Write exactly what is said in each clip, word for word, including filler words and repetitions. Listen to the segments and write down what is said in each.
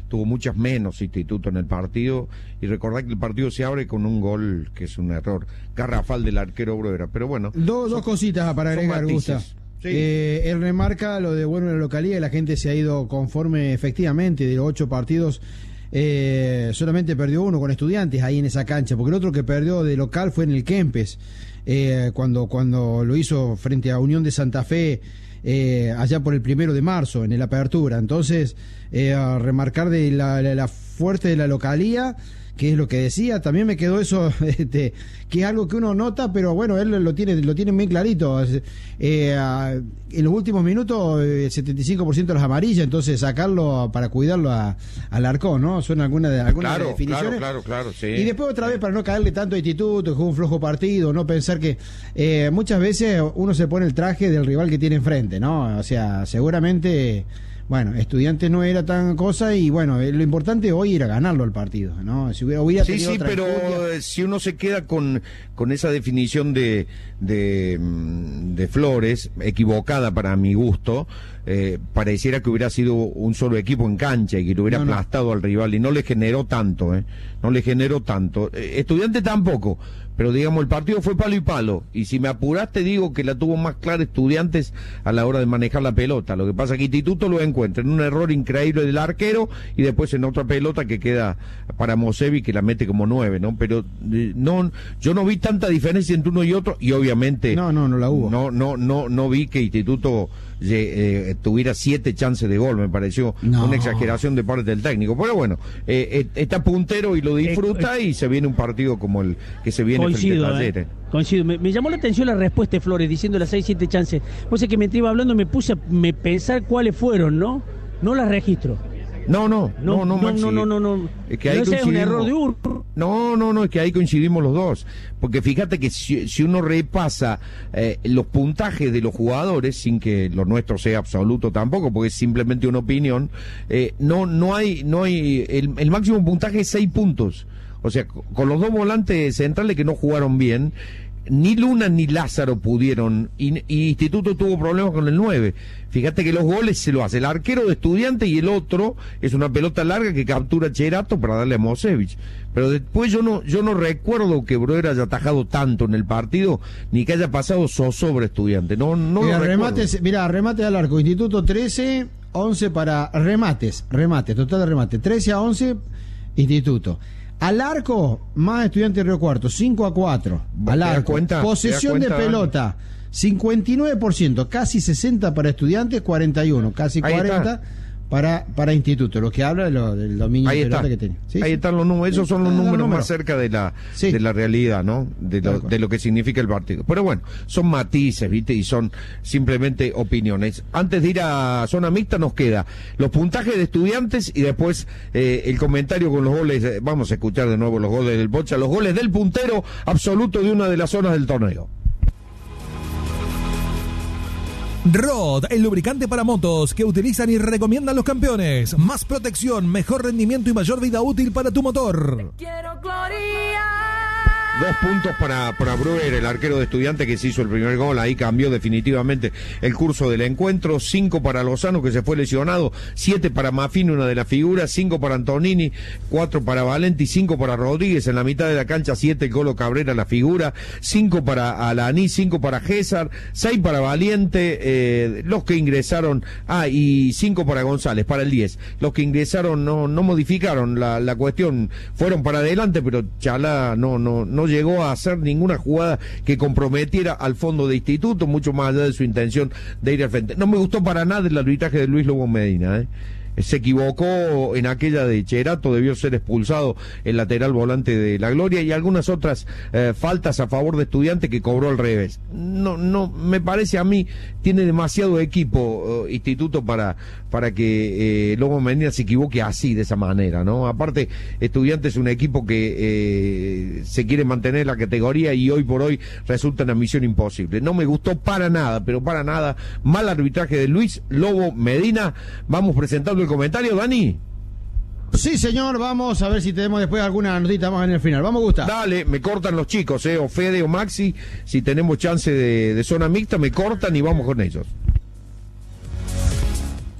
tuvo muchas menos Instituto en el partido, y recordad que el partido se abre con un gol que es un error garrafal del arquero Bruera, pero bueno. Do, son, dos cositas para agregar, Gusta. Sí. Eh, él remarca lo de bueno en la localidad, la gente se ha ido conforme efectivamente de los ocho partidos. Eh, solamente perdió uno con Estudiantes ahí en esa cancha, porque el otro que perdió de local fue en el Kempes, eh, cuando, cuando lo hizo frente a Unión de Santa Fe, eh, allá por el primero de marzo, en el Apertura. Entonces, eh, a remarcar de la, la, la fuerte de la localía, que es lo que decía, también me quedó eso, este, que es algo que uno nota, pero bueno, él lo tiene, lo tiene muy clarito. Eh, en los últimos minutos, el setenta y cinco por ciento de las amarillas, entonces sacarlo para cuidarlo a, al Arcón, ¿no? Son algunas de algunas claro, definiciones. Claro, claro, claro, sí. Y después otra vez, para no caerle tanto a Instituto, que jugó un flojo partido, no pensar que eh, muchas veces uno se pone el traje del rival que tiene enfrente, ¿no? O sea, seguramente... Bueno, Estudiantes no era tan cosa y bueno, lo importante hoy era ganarlo el partido, ¿no? Si hubiera, hubiera sí, sí, pero historia... si uno se queda con, con esa definición de, de, de Flores, equivocada para mi gusto, eh, pareciera que hubiera sido un solo equipo en cancha y que lo hubiera no, aplastado no. al rival, y no le generó tanto, ¿eh? No le generó tanto. Eh, Estudiantes tampoco. Pero digamos, el partido fue palo y palo, y si me apuraste digo que la tuvo más clara Estudiantes a la hora de manejar la pelota. Lo que pasa es que Instituto lo encuentra en un error increíble del arquero, y después en otra pelota que queda para Mosevi, que la mete como nueve, ¿no? Pero eh, no, yo no vi tanta diferencia entre uno y otro, y obviamente no, no, no la hubo. No, no, no, no vi que Instituto eh, eh, tuviera siete chances de gol. Me pareció no. una exageración de parte del técnico. Pero bueno, eh, eh, está puntero y lo disfruta, eh, eh, y se viene un partido como el que se viene. Coincido, eh. Coincido. Me, me llamó la atención la respuesta de Flores diciendo las seis, siete chances. Vos sé que me iba hablando, me puse a me pensar cuáles fueron, ¿no? No las registro. No, no, no, no, no, no, no, no, no. Es que ahí no coincidimos. Es un error de Urco. No, no, no, es que ahí coincidimos los dos. Porque fíjate que si, si uno repasa eh, los puntajes de los jugadores, sin que lo nuestro sea absoluto tampoco, porque es simplemente una opinión, eh, no, no hay, no hay, el, el máximo puntaje es seis puntos. O sea, con los dos volantes centrales que no jugaron bien, ni Luna ni Lázaro pudieron, y, y Instituto tuvo problemas con el nueve. Fíjate que los goles se lo hace el arquero de Estudiantes, y el otro es una pelota larga que captura Cherato para darle a Mosevich. Pero después yo no yo no recuerdo que Broder haya atajado tanto en el partido, ni que haya pasado sobre Estudiantes. No, no mira, lo remates, mira, remate al arco, Instituto trece, once para remates, remates, total de remate, trece a once, Instituto. Al arco, más Estudiantes Río Cuarto, cinco a cuatro. Al arco. Cuenta, posesión de pelota, cincuenta y nueve por ciento, casi sesenta para Estudiantes, cuarenta y uno, casi cuarenta para, para Instituto, lo que habla de lo, del dominio ahí de está. pelota que tiene. ¿Sí? Ahí sí. están los números, esos son los ah, números, números más cerca de la sí. de la realidad, ¿no? De lo, de lo que significa el partido. Pero bueno, son matices, ¿viste? Y son simplemente opiniones. Antes de ir a zona mixta nos queda los puntajes de Estudiantes y después eh, el comentario con los goles. Eh, vamos a escuchar de nuevo los goles del Bocha, los goles del puntero absoluto de una de las zonas del torneo. Rod, el lubricante para motos que utilizan y recomiendan los campeones. Más protección, mejor rendimiento y mayor vida útil para tu motor. Quiero gloria. Dos puntos para, para Bruer, el arquero de Estudiantes que se hizo el primer gol, ahí cambió definitivamente el curso del encuentro. Cinco para Lozano, que se fue lesionado. Siete para Mafini, una de las figuras. Cinco para Antonini. Cuatro para Valenti. Cinco para Rodríguez en la mitad de la cancha. Siete Colo Cabrera, la figura. Cinco para Alaní. Cinco para César. Seis para Valiente. Eh, los que ingresaron. Ah, y cinco para González, para el diez. Los que ingresaron no, no modificaron la, la cuestión. Fueron para adelante, pero Chalá no, no, no llegó a hacer ninguna jugada que comprometiera al fondo de Instituto, mucho más allá de su intención de ir al frente. No me gustó para nada el arbitraje de Luis Lobo Medina, ¿eh? Se equivocó en aquella de Cherato, debió ser expulsado el lateral volante de La Gloria, y algunas otras eh, faltas a favor de Estudiantes que cobró al revés. No, no, me parece a mí, tiene demasiado equipo uh, Instituto para, para que eh, Lobo Medina se equivoque así, de esa manera, ¿no? Aparte, Estudiantes es un equipo que eh, se quiere mantener en la categoría y hoy por hoy resulta una misión imposible. No me gustó para nada, pero para nada, mal arbitraje de Luis Lobo Medina. Vamos presentando el comentario, Dani. Sí, señor, vamos a ver si tenemos después alguna notita más en el final. Vamos, Gustavo. Dale, me cortan los chicos, eh, o Fede o Maxi, si tenemos chance de, de zona mixta, me cortan y vamos con ellos.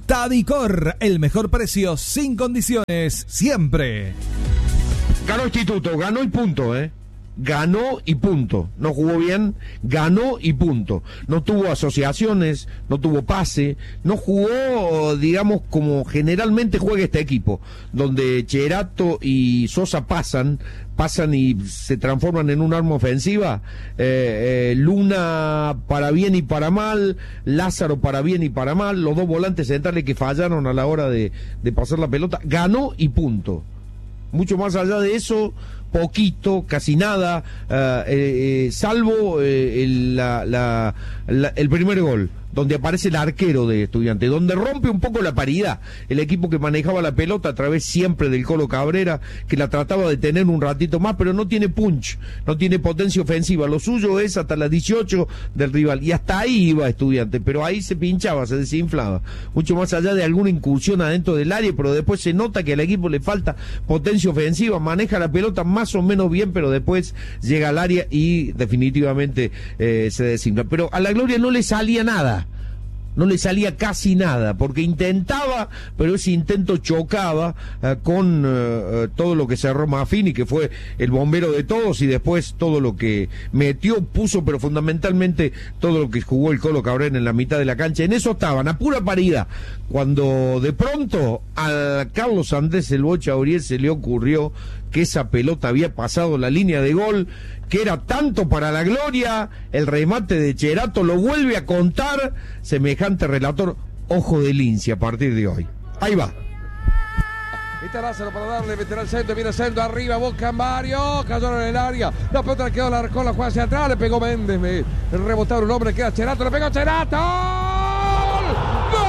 Tadicor, el mejor precio sin condiciones, siempre. Ganó Instituto, ganó y punto, ¿eh? Ganó y punto. No jugó bien, ganó y punto. No tuvo asociaciones, no tuvo pase, no jugó, digamos, como generalmente juega este equipo, donde Cherato y Sosa pasan, pasan y se transforman en un arma ofensiva. Eh, eh, Luna para bien y para mal, Lázaro para bien y para mal, los dos volantes centrales que fallaron a la hora de, de pasar la pelota. Ganó y punto. Mucho más allá de eso, poquito, casi nada, uh, eh, eh, salvo eh, el, la, la, la, el primer gol, donde aparece el arquero de Estudiantes, donde rompe un poco la paridad, el equipo que manejaba la pelota a través siempre del Colo Cabrera, que la trataba de tener un ratito más, pero no tiene punch, no tiene potencia ofensiva, lo suyo es hasta las dieciocho del rival, y hasta ahí iba Estudiantes, pero ahí se pinchaba, se desinflaba, mucho más allá de alguna incursión adentro del área, pero después se nota que al equipo le falta potencia ofensiva, maneja la pelota más o menos bien, pero después llega al área y definitivamente eh, se desinfla, pero a la Gloria no le salía nada. No le salía casi nada, porque intentaba, pero ese intento chocaba uh, con uh, todo lo que cerró Maffini, que fue el bombero de todos, y después todo lo que metió, puso, pero fundamentalmente todo lo que jugó el Colo Cabrera en la mitad de la cancha. En eso estaban, a pura paridad, cuando de pronto a Carlos Andrés el Bocha Auriel se le ocurrió que esa pelota había pasado la línea de gol, que era tanto para la Gloria, el remate de Cherato lo vuelve a contar semejante relator, ojo de lince a partir de hoy. Ahí va. Está Lázaro para darle, meterá el centro, viene el centro, arriba, buscan varios, cayeron en el área, la pelota quedó, la arcó, la juega hacia atrás, le pegó Méndez, me, rebotaron un hombre, queda Cherato, le pegó Cherato, ¡gol!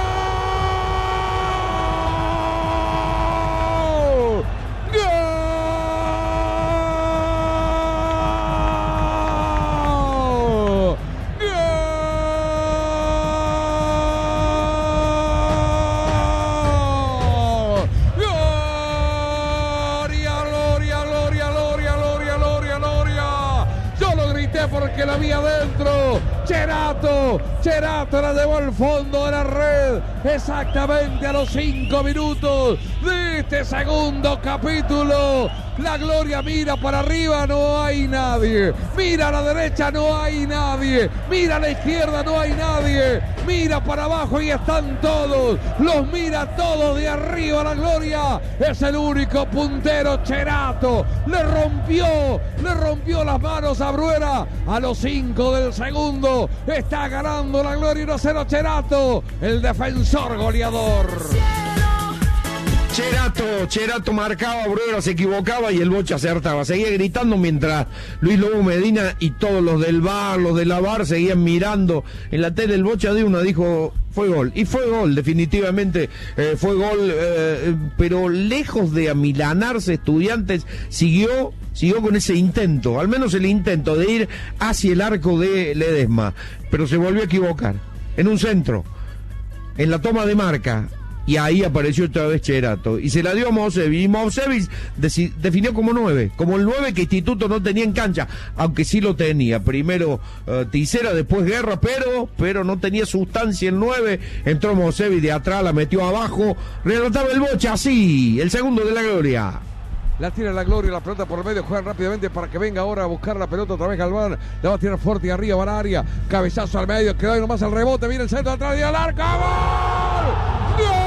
¡Gol! Que la vi adentro, Cherato, Cherato la llevó al fondo de la red, exactamente a los cinco minutos de este segundo capítulo. La Gloria mira para arriba, no hay nadie, mira a la derecha, no hay nadie, mira a la izquierda, no hay nadie, mira para abajo y están todos, los mira todos de arriba. La Gloria es el único puntero. Cherato le rompió, le rompió las manos a Bruera a los cinco del segundo. Está ganando la Gloria uno a cero Cherato, el defensor goleador. Cherato, Cherato marcaba, Bruera se equivocaba y el Bocha acertaba. Seguía gritando mientras Luis Lobo Medina y todos los del bar, los de la bar seguían mirando. En la tele el Bocha de una dijo, fue gol. Y fue gol, definitivamente eh, fue gol, eh, pero lejos de amilanarse Estudiantes, siguió, siguió con ese intento, al menos el intento de ir hacia el arco de Ledesma. Pero se volvió a equivocar, en un centro, en la toma de marca. Y ahí apareció otra vez Cherato. Y se la dio a Mousevi. Y Mousevi definió como nueve. Como el nueve que Instituto no tenía en cancha. Aunque sí lo tenía. Primero uh, Tisera, después Guerra. Pero pero no tenía sustancia el nueve. Entró Mousevi de atrás, la metió abajo. Relataba el Bocha así. El segundo de la Gloria. La tira la Gloria, la pelota por el medio, juegan rápidamente para que venga ahora a buscar la pelota otra vez Galván. La va a tirar fuerte y arriba, va a la área. Cabezazo al medio, quedó ahí nomás el rebote. Viene el centro atrás y al arco. ¡Gol! ¡Gol!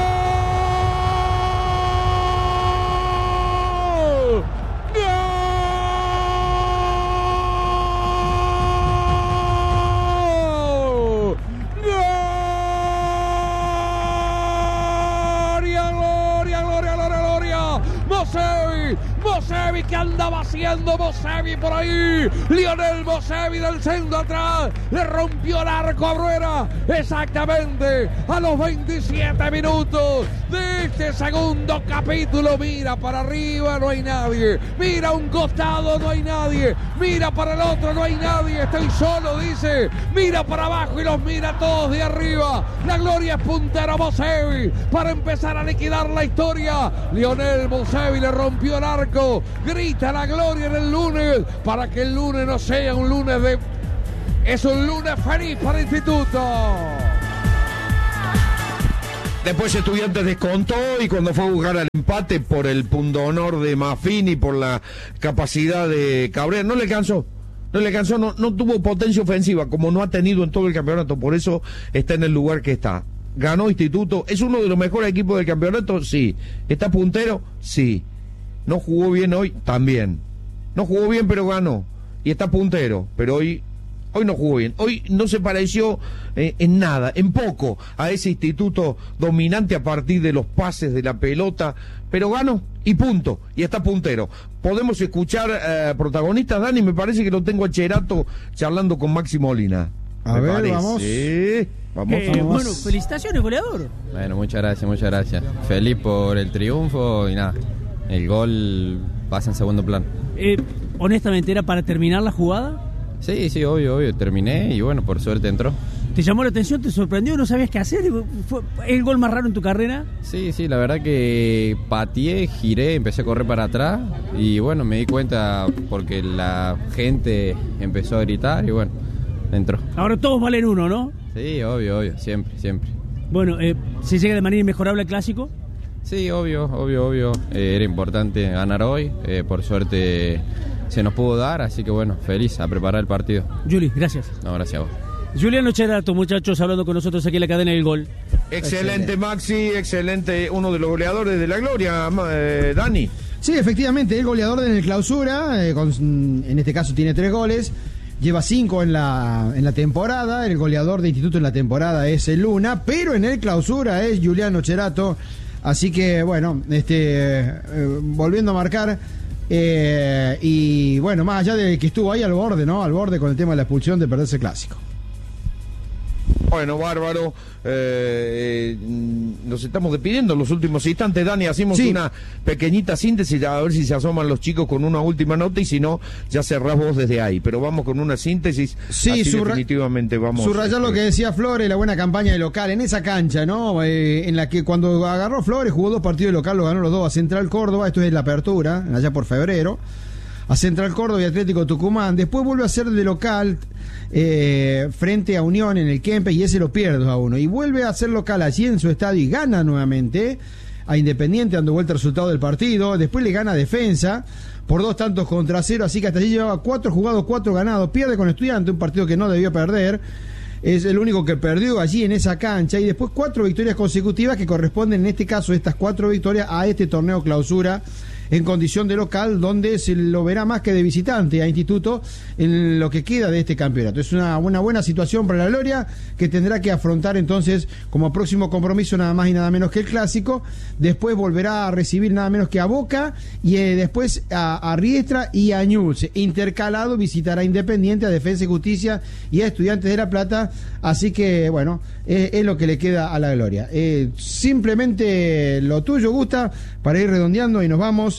Mousevi, Mousevi que andaba haciendo Mousevi por ahí, Lionel Mousevi del centro atrás, le rompió el arco a Bruera, exactamente a los veintisiete minutos de este segundo capítulo. Mira para arriba, no hay nadie, mira a un costado, no hay nadie, mira para el otro, no hay nadie, estoy solo, dice, mira para abajo y los mira todos de arriba. La Gloria es puntero Mousevi para empezar a liquidar la historia. Lionel Mousevi le rompió el arco, grita la Gloria en el lunes para que el lunes no sea un lunes de... es un lunes feliz para el Instituto. Después Estudiantes descontó y cuando fue a buscar al empate por el pundonor de Maffini, por la capacidad de Cabrera, no le alcanzó. No le alcanzó, no, no tuvo potencia ofensiva, como no ha tenido en todo el campeonato, por eso está en el lugar que está. Ganó Instituto, ¿es uno de los mejores equipos del campeonato? Sí. ¿Está puntero? Sí. ¿No jugó bien hoy? También. No jugó bien, pero ganó. Y está puntero, pero hoy... Hoy no jugó bien, hoy no se pareció eh, en nada, en poco, a ese Instituto dominante a partir de los pases de la pelota, pero ganó y punto, y está puntero. Podemos escuchar eh, protagonistas, Dani, me parece que lo tengo a Cherato charlando con Maxi Molina. A me ver, parece. vamos. Sí, vamos, Eh, vamos. bueno, felicitaciones, goleador. Bueno, muchas gracias, muchas gracias. Feliz por el triunfo y nada, el gol pasa en segundo plano. Eh, honestamente, ¿era para terminar la jugada? Sí, sí, obvio, obvio, terminé y bueno, por suerte entró. ¿Te llamó la atención? ¿Te sorprendió? ¿No sabías qué hacer? ¿Fue el gol más raro en tu carrera? Sí, sí, la verdad que pateé, giré, empecé a correr para atrás y bueno, me di cuenta porque la gente empezó a gritar y bueno, entró. Ahora todos valen uno, ¿no? Sí, obvio, obvio, siempre, siempre. Bueno, eh, ¿se llega de manera inmejorable al Clásico? Sí, obvio, obvio, obvio, eh, era importante ganar hoy, eh, por suerte se nos pudo dar, así que bueno, feliz a preparar el partido. Juli, gracias. No, gracias a vos. Juliano Cherato, muchachos, hablando con nosotros aquí en la cadena del gol. Excelente, Maxi, excelente, uno de los goleadores de la gloria, eh, Dani. Sí, efectivamente, el goleador en el clausura, eh, con, en este caso tiene tres goles, lleva cinco en la, en la temporada, el goleador de Instituto en la temporada es el Luna, pero en el clausura es Juliano Cherato, así que bueno, este eh, volviendo a marcar, eh, y bueno, más allá de que estuvo ahí al borde, ¿no? Al borde con el tema de la expulsión de perderse el clásico. Bueno, bárbaro. Eh, eh, nos estamos despidiendo en los últimos instantes, Dani. Hacemos Sí. una pequeñita síntesis, a ver si se asoman los chicos con una última nota y si no, ya cerrás vos desde ahí. Pero vamos con una síntesis. Sí, así subra- definitivamente vamos. Subrayar lo este, que decía Flores, la buena campaña de local en esa cancha, ¿no? Eh, en la que cuando agarró Flores jugó dos partidos de local, lo ganó los dos a Central Córdoba, esto es la apertura, allá por febrero, a Central Córdoba y Atlético Tucumán. Después vuelve a ser de local eh, frente a Unión en el Kempe y ese lo pierde dos a uno. Y vuelve a ser local allí en su estadio y gana nuevamente a Independiente, dando vuelta al resultado del partido. Después le gana a Defensa por dos tantos contra cero, así que hasta allí llevaba cuatro jugados, cuatro ganados. Pierde con Estudiante, un partido que no debió perder. Es el único que perdió allí en esa cancha. Y después cuatro victorias consecutivas que corresponden, en este caso, estas cuatro victorias a este torneo clausura en condición de local, donde se lo verá más que de visitante a Instituto en lo que queda de este campeonato. Es una, una buena situación para la Gloria, que tendrá que afrontar entonces como próximo compromiso nada más y nada menos que el Clásico. Después volverá a recibir nada menos que a Boca y eh, después a, a Riestra y a Ñublense. Intercalado visitará a Independiente, a Defensa y Justicia y a Estudiantes de La Plata. Así que bueno, eh, es lo que le queda a la Gloria. Eh, simplemente lo tuyo, Gusta, para ir redondeando y nos vamos.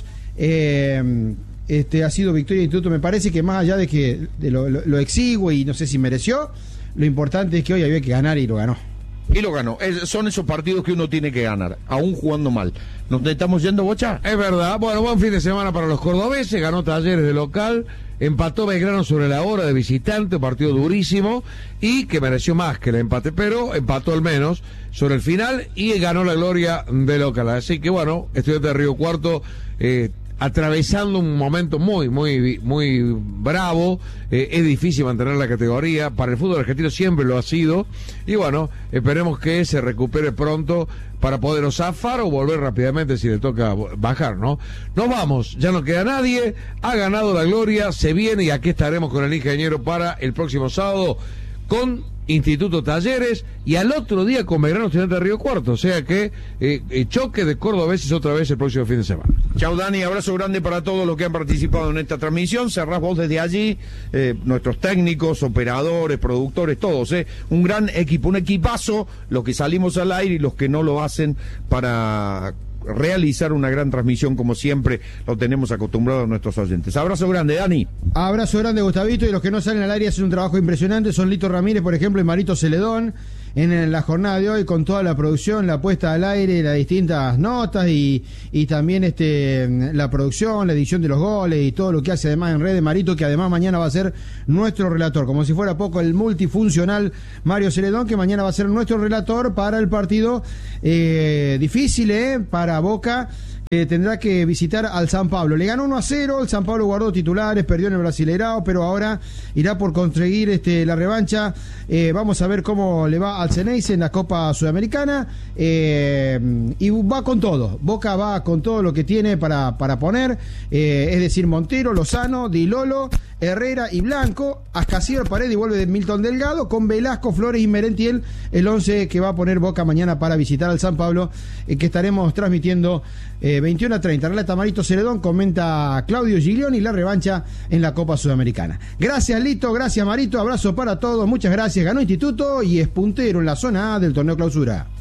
Eh, este ha sido victoria de Instituto. Me parece que más allá de que de lo, lo, lo exiguo y no sé si mereció, lo importante es que hoy había que ganar y lo ganó. Y lo ganó. Es, son esos partidos que uno tiene que ganar, aún jugando mal. ¿Nos estamos yendo, Bocha? Es verdad. Bueno, buen fin de semana para los cordobeses. Ganó Talleres de local. Empató Belgrano sobre la hora de visitante, un partido durísimo y que mereció más que el empate, pero empató al menos sobre el final y ganó la Gloria de local. Así que bueno, Estudiantes de Río Cuarto eh, atravesando un momento muy, muy, muy bravo. Eh, es difícil mantener la categoría. Para el fútbol argentino siempre lo ha sido. Y bueno, esperemos que se recupere pronto para poder o zafar o volver rápidamente si le toca bajar, ¿no? Nos vamos, ya no queda nadie. Ha ganado la Gloria, se viene y aquí estaremos con el ingeniero para el próximo sábado con Instituto Talleres y al otro día con Belgrano Estudiante de Río Cuarto, o sea que eh, eh, choque de cordobeses otra vez el próximo fin de semana. Chau, Dani, abrazo grande para todos los que han participado en esta transmisión. Cerrás vos desde allí, eh, nuestros técnicos, operadores, productores, todos, eh. Un gran equipo, un equipazo, los que salimos al aire y los que no lo hacen para realizar una gran transmisión como siempre lo tenemos acostumbrados a nuestros oyentes. Abrazo grande, Dani. Abrazo grande, Gustavito, y los que no salen al aire hacen un trabajo impresionante, son Lito Ramírez, por ejemplo, y Marito Celedón. en la jornada de hoy con toda la producción, la puesta al aire, las distintas notas y, y también este la producción, la edición de los goles y todo lo que hace además en redes, Marito, que además mañana va a ser nuestro relator, como si fuera poco, el multifuncional Mario Celedón, que mañana va a ser nuestro relator para el partido eh, difícil eh, para Boca. Eh, tendrá que visitar al San Pablo. Le ganó uno a cero, el San Pablo guardó titulares, perdió en el Brasileirao, pero ahora irá por conseguir este, la revancha. Eh, vamos a ver cómo le va al Ceneice en la Copa Sudamericana. Eh, y va con todo. Boca va con todo lo que tiene para, para poner. Eh, es decir, Montero, Lozano, Di Lolo, Herrera y Blanco. Ascasío, Paredes y vuelve de Milton Delgado. Con Velasco, Flores y Merentiel, el once que va a poner Boca mañana para visitar al San Pablo, eh, que estaremos transmitiendo eh, veintiuno a treinta. Relata Marito Celedón, comenta Claudio Giglioni, la revancha en la Copa Sudamericana. Gracias, Lito, gracias, Marito, abrazo para todos, muchas gracias. Ganó Instituto y es puntero en la zona A del torneo Clausura.